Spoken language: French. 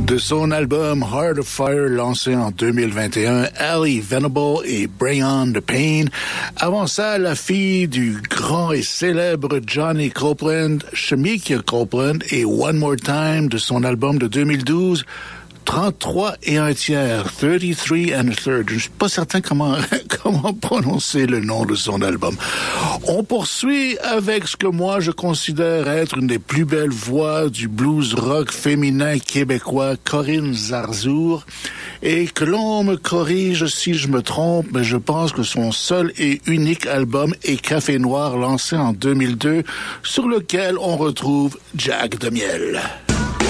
De son album Heart of Fire lancé en 2021, Allie Venable et Brian de Payne. Avant ça, la fille du grand et célèbre Johnny Copeland, Shemekia Copeland et One More Time de son album de 2012, 33 et un tiers, 33 and a third. Je suis pas certain comment prononcer le nom de son album. On poursuit avec ce que moi je considère être une des plus belles voix du blues rock féminin québécois, Corinne Zarzour. Et que l'on me corrige si je me trompe, mais je pense que son seul et unique album est Café Noir, lancé en 2002, sur lequel on retrouve Jack de Miel.